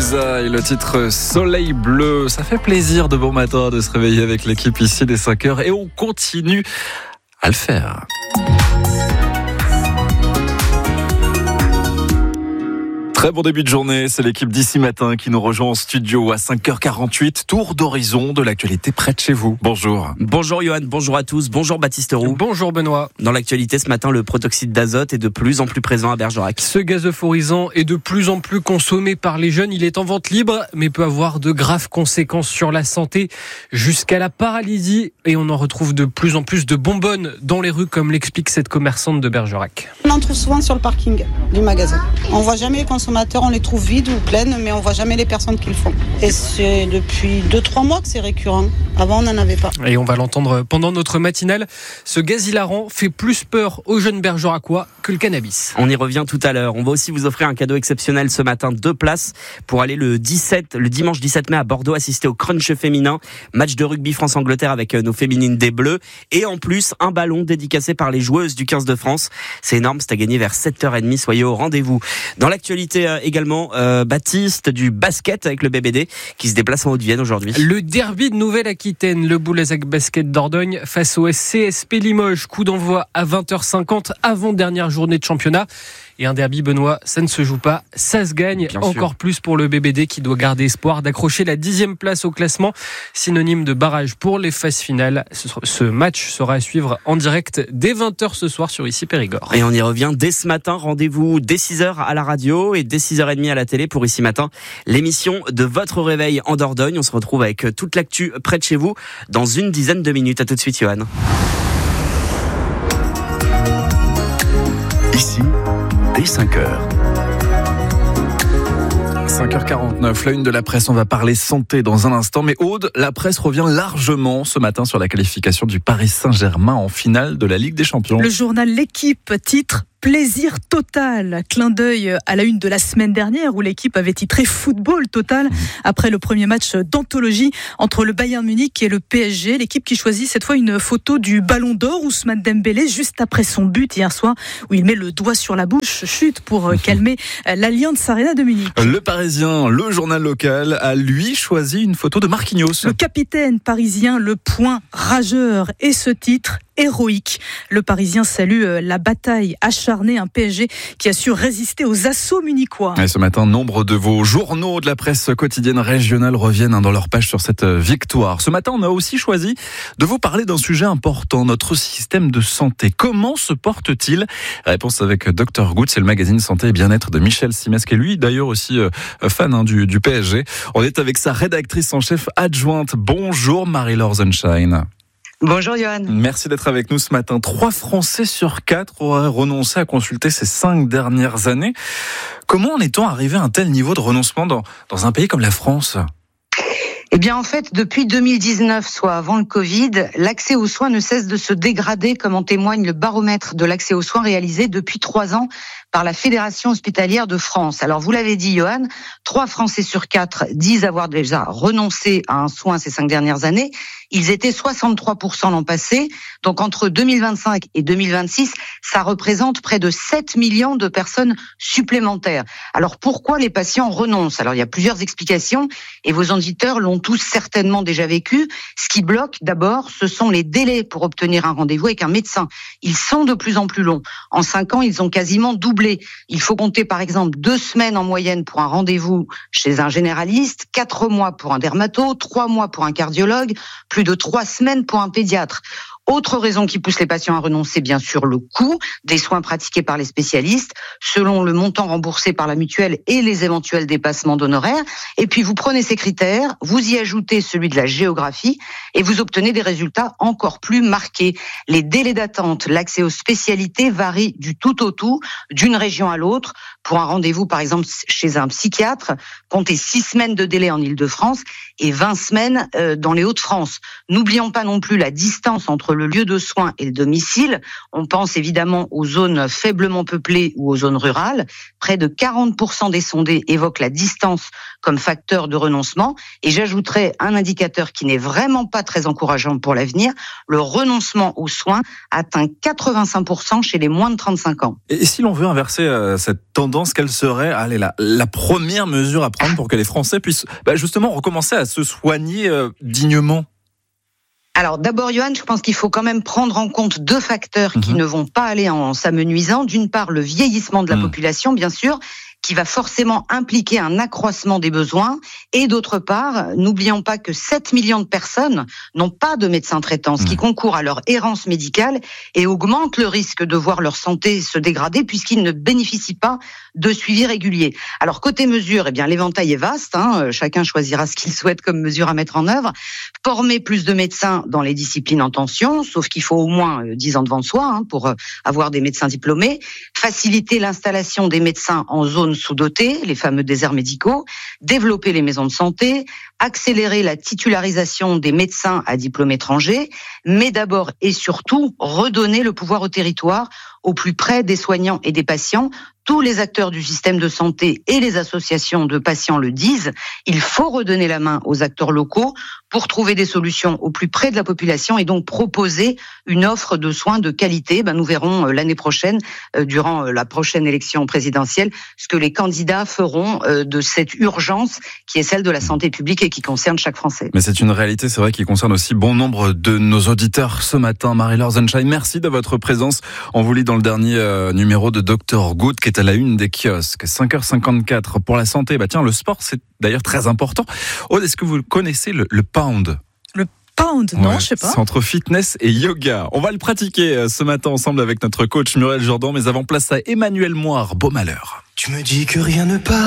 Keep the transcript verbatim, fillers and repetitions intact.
Medusa et le titre Soleil Bleu. Ça fait plaisir de bon matin de se réveiller avec l'équipe ici dès cinq heures et on continue à le faire. Très bon début de journée, c'est l'équipe d'ici matin qui nous rejoint en studio à cinq heures quarante-huit. Tour d'horizon de l'actualité près de chez vous. Bonjour. Bonjour Johan, bonjour à tous, bonjour Baptiste Roux. Bonjour Benoît. Dans l'actualité ce matin, le protoxyde d'azote est de plus en plus présent à Bergerac. Ce gaz euphorisant est de plus en plus consommé par les jeunes. Il est en vente libre, mais peut avoir de graves conséquences sur la santé, jusqu'à la paralysie. Et on en retrouve de plus en plus de bonbonnes dans les rues, comme l'explique cette commerçante de Bergerac. On en trouve souvent sur le parking du magasin. On voit jamais les consommateurs, on les trouve vides ou pleines, mais on voit jamais les personnes qui le font. Et c'est depuis deux trois mois que c'est récurrent. Avant, on n'en avait pas. Et on va l'entendre pendant notre matinale. Ce gaz hilarant fait plus peur aux jeunes bergeracois que le cannabis. On y revient tout à l'heure. On va aussi vous offrir un cadeau exceptionnel ce matin. Deux places pour aller le dix-sept, le dimanche dix-sept mai à Bordeaux assister au crunch féminin. Match de rugby France-Angleterre avec nos féminines des Bleus. Et en plus, un ballon dédicacé par les joueuses du quinze de France. C'est énorme, c'est à gagner vers sept heures trente. Soyez au rendez-vous. Dans l'actualité euh, également, euh, Baptiste du basket avec le B B D qui se déplace en Haute-Vienne aujourd'hui. Le derby de Nouvelle-Aquitaine, le Boulazac Basket Dordogne face au C S P Limoges. Coup d'envoi à vingt heures cinquante, avant-dernière journée de championnat. Et un derby, Benoît, ça ne se joue pas, ça se gagne. Bien encore sûr. Plus pour le B B D qui doit garder espoir d'accrocher la dixième place au classement, synonyme de barrage pour les phases finales. Ce match sera à suivre en direct dès vingt heures ce soir sur Ici Périgord. Et on y revient dès ce matin. Rendez-vous dès six heures à la radio et dès six heures trente à la télé pour Ici Matin, l'émission de votre réveil en Dordogne. On se retrouve avec toute l'actu près de chez vous dans une dizaine de minutes. À tout de suite, Johan. Ici, dès cinq heures. cinq heures quarante-neuf, la une de la presse, on va parler santé dans un instant. Mais Aude, la presse revient largement ce matin sur la qualification du Paris Saint-Germain en finale de la Ligue des Champions. Le journal L'Équipe titre Plaisir total. Clin d'œil à la une de la semaine dernière où l'équipe avait titré Football total après le premier match d'anthologie entre le Bayern Munich et le P S G. L'équipe qui choisit cette fois une photo du Ballon d'Or, Ousmane Dembélé, juste après son but hier soir où il met le doigt sur la bouche, chute pour calmer l'Allianz Arena de Munich. Le Parisien, le journal local, a lui choisi une photo de Marquinhos. Le capitaine parisien, le point rageur, et ce titre héroïque. Le Parisien salue la bataille acharnée, un P S G qui a su résister aux assauts munichois. Et ce matin, nombre de vos journaux de la presse quotidienne régionale reviennent dans leur page sur cette victoire. Ce matin, on a aussi choisi de vous parler d'un sujet important, notre système de santé. Comment se porte-t-il ? Réponse avec docteur Good, c'est le magazine Santé et Bien-être de Michel Simès, qui est lui d'ailleurs aussi fan hein, du, du P S G. On est avec sa rédactrice en chef adjointe. Bonjour Marie-Laure Sunshine. Bonjour Johan. Merci d'être avec nous ce matin. Trois Français sur quatre auraient renoncé à consulter ces cinq dernières années. Comment en est-on arrivé à un tel niveau de renoncement dans, dans un pays comme la France ? Eh bien, en fait, depuis deux mille dix-neuf, soit avant le Covid, l'accès aux soins ne cesse de se dégrader, comme en témoigne le baromètre de l'accès aux soins réalisé depuis trois ans par la Fédération hospitalière de France. Alors, vous l'avez dit, Johan, trois Français sur quatre disent avoir déjà renoncé à un soin ces cinq dernières années. Ils étaient soixante-trois pour cent l'an passé. Donc, entre deux mille vingt-cinq et deux mille vingt-six, ça représente près de sept millions de personnes supplémentaires. Alors, pourquoi les patients renoncent ? Alors, il y a plusieurs explications et vos auditeurs l'ont tous certainement déjà vécu. Ce qui bloque, d'abord, ce sont les délais pour obtenir un rendez-vous avec un médecin. Ils sont de plus en plus longs. En cinq ans, ils ont quasiment doublé. Il faut compter, par exemple, deux semaines en moyenne pour un rendez-vous chez un généraliste, quatre mois pour un dermato, trois mois pour un cardiologue, plus de trois semaines pour un pédiatre. Autre raison qui pousse les patients à renoncer, bien sûr, le coût des soins pratiqués par les spécialistes, selon le montant remboursé par la mutuelle et les éventuels dépassements d'honoraires. Et puis, vous prenez ces critères, vous y ajoutez celui de la géographie et vous obtenez des résultats encore plus marqués. Les délais d'attente, l'accès aux spécialités varient du tout au tout, d'une région à l'autre. Pour un rendez-vous, par exemple, chez un psychiatre, comptez six semaines de délai en Île-de-France et vingt semaines dans les Hauts-de-France. N'oublions pas non plus la distance entre le lieu de soins et le domicile. On pense évidemment aux zones faiblement peuplées ou aux zones rurales. Près de quarante pour cent des sondés évoquent la distance comme facteur de renoncement. Et j'ajouterais un indicateur qui n'est vraiment pas très encourageant pour l'avenir. Le renoncement aux soins atteint quatre-vingt-cinq pour cent chez les moins de trente-cinq ans. Et si l'on veut inverser euh, cette tendance, quelle serait allez, la, la première mesure à prendre pour que les Français puissent bah, justement recommencer à se soigner euh, dignement? Alors d'abord, Johan, je pense qu'il faut quand même prendre en compte deux facteurs qui mmh. ne vont pas aller en s'amenuisant. D'une part, le vieillissement de la mmh. population, bien sûr, qui va forcément impliquer un accroissement des besoins. Et d'autre part, n'oublions pas que sept millions de personnes n'ont pas de médecin traitant, ce qui concourt à leur errance médicale et augmente le risque de voir leur santé se dégrader puisqu'ils ne bénéficient pas de suivi régulier. Alors côté mesures, eh bien l'éventail est vaste, hein, chacun choisira ce qu'il souhaite comme mesure à mettre en œuvre. Former plus de médecins dans les disciplines en tension, sauf qu'il faut au moins dix ans devant soi hein, pour avoir des médecins diplômés. Faciliter l'installation des médecins en zone sous-dotés, les fameux déserts médicaux, développer les maisons de santé, accélérer la titularisation des médecins à diplôme étranger, mais d'abord et surtout redonner le pouvoir au territoire, au plus près des soignants et des patients. Tous les acteurs du système de santé et les associations de patients le disent, il faut redonner la main aux acteurs locaux pour trouver des solutions au plus près de la population et donc proposer une offre de soins de qualité. Ben, nous verrons l'année prochaine, euh, durant la prochaine élection présidentielle, ce que les candidats feront euh, de cette urgence qui est celle de la santé publique et qui concerne chaque Français. Mais c'est une réalité, c'est vrai, qui concerne aussi bon nombre de nos auditeurs ce matin. Marie-Laure Sonnenschein, merci de votre présence. On vous lit dans le dernier euh, numéro de docteur Good qui est à la une des kiosques. cinq heures cinquante-quatre pour la santé. Bah tiens, le sport, c'est d'ailleurs très important. Aude, est-ce que vous connaissez le, le pound? Le pound, non, ouais, je sais pas. C'est entre fitness et yoga. On va le pratiquer ce matin ensemble avec notre coach Muriel Jourdan. Mais avant, place à Emmanuel Moire, Beau Malheur. Tu me dis que rien ne part.